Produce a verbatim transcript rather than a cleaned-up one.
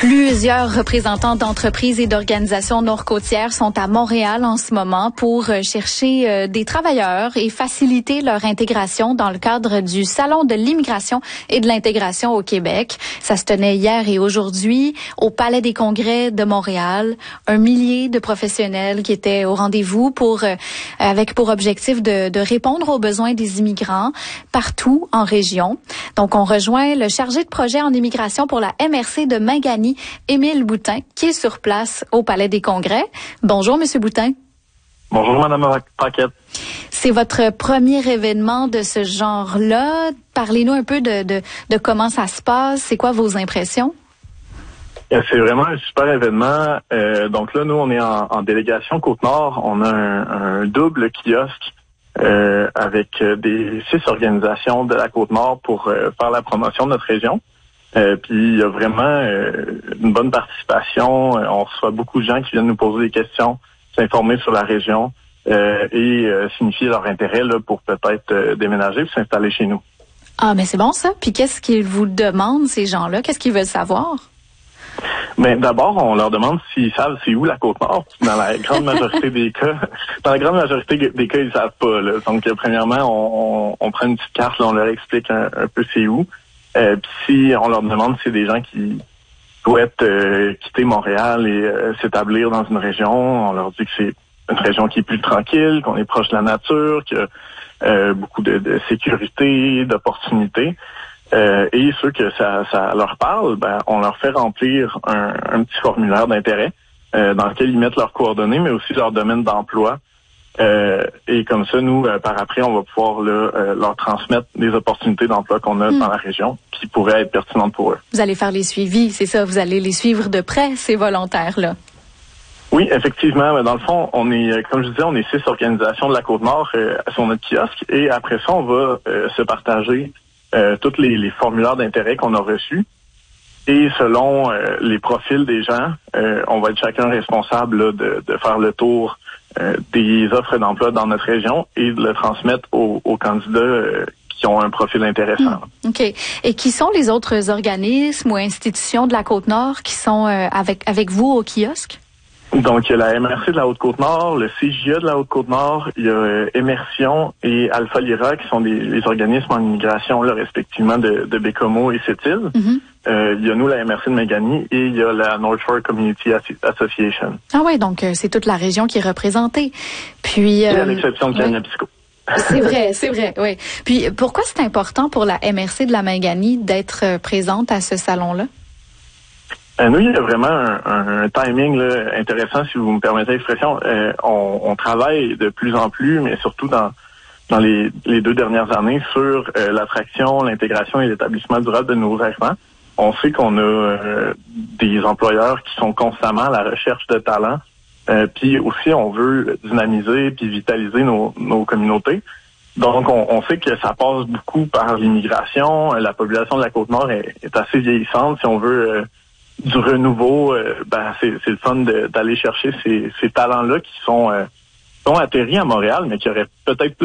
Plusieurs représentants d'entreprises et d'organisations nord-côtières sont à Montréal en ce moment pour chercher des travailleurs et faciliter leur intégration dans le cadre du Salon de l'immigration et de l'intégration au Québec. Ça se tenait hier et aujourd'hui au Palais des Congrès de Montréal. Un millier de professionnels qui étaient au rendez-vous pour, avec pour objectif de, de répondre aux besoins des immigrants partout en région. Donc, on rejoint le chargé de projet en immigration pour la M R C de Mingani, Émile Boutin, qui est sur place au Palais des Congrès. Bonjour, Monsieur Boutin. Bonjour, Madame Paquette. C'est votre premier événement de ce genre-là. Parlez-nous un peu de, de, de comment ça se passe. C'est quoi vos impressions? C'est vraiment un super événement. Euh, donc là, nous, on est en, en délégation Côte-Nord. On a un, un double kiosque euh, avec des six organisations de la Côte-Nord pour euh, faire la promotion de notre région. Euh, puis il y a vraiment euh, une bonne participation. On reçoit beaucoup de gens qui viennent nous poser des questions, s'informer sur la région euh, et euh, signifier leur intérêt là, pour peut-être euh, déménager et s'installer chez nous. Ah, mais c'est bon ça. Puis qu'est-ce qu'ils vous demandent, ces gens-là? Qu'est-ce qu'ils veulent savoir? Ben d'abord, on leur demande s'ils savent c'est où la Côte-Nord. Dans la grande majorité des cas, dans la grande majorité des cas, ils savent pas. Là. Donc premièrement, on, on, on prend une petite carte, là, on leur explique un, un peu c'est où. Euh, puis si on leur demande si c'est des gens qui souhaitent euh, quitter Montréal et euh, s'établir dans une région, on leur dit que c'est une région qui est plus tranquille, qu'on est proche de la nature, qu'il y a euh, beaucoup de, de sécurité, d'opportunités. Euh, et ceux que ça, ça leur parle, ben on leur fait remplir un, un petit formulaire d'intérêt euh, dans lequel ils mettent leurs coordonnées, mais aussi leur domaine d'emploi. Euh, et comme ça, nous, euh, par après, on va pouvoir là, euh, leur transmettre des opportunités d'emploi qu'on a mmh. dans la région qui pourraient être pertinentes pour eux. Vous allez faire les suivis, c'est ça? Vous allez les suivre de près, ces volontaires-là? Oui, effectivement. Mais dans le fond, on est, comme je disais, on est six organisations de la Côte-Nord euh, sur notre kiosque. Et après ça, on va euh, se partager euh, tous les, les formulaires d'intérêt qu'on a reçus. Et selon euh, les profils des gens, euh, on va être chacun responsable là, de, de faire le tour euh, des offres d'emploi dans notre région et de le transmettre aux, aux candidats euh, qui ont un profil intéressant. Mmh, OK. Et qui sont les autres organismes ou institutions de la Côte-Nord qui sont euh, avec avec vous au kiosque? Donc, il y a la M R C de la Haute-Côte-Nord, le C J A de la Haute-Côte-Nord, il y a euh, Immersion et Alpha Lyra qui sont des, les organismes en immigration, là, respectivement, de, de Bécomo et Sept-Îles. Mm-hmm. Euh, il y a nous, la M R C de Mingani, et il y a la North Shore Community Association. Ah oui, donc euh, c'est toute la région qui est représentée. Puis, euh, et à l'exception de Cagnapisco. C'est vrai, c'est vrai, oui. Puis, pourquoi c'est important pour la M R C de la Mingani d'être euh, présente à ce salon-là? Euh, nous, il y a vraiment un, un, un timing là, intéressant, si vous me permettez l'expression. Euh, on, on travaille de plus en plus, mais surtout dans dans les, les deux dernières années, sur euh, l'attraction, l'intégration et l'établissement durable de nouveaux arrivants. On sait qu'on a euh, des employeurs qui sont constamment à la recherche de talents. Euh, puis aussi, on veut dynamiser puis vitaliser nos, nos communautés. Donc, on, on sait que ça passe beaucoup par l'immigration. La population de la Côte-Nord est, est assez vieillissante. Si on veut euh, du renouveau, euh, ben c'est, c'est le fun de, d'aller chercher ces, ces talents-là qui sont, euh, sont atterris à Montréal, mais qui auraient peut-être plus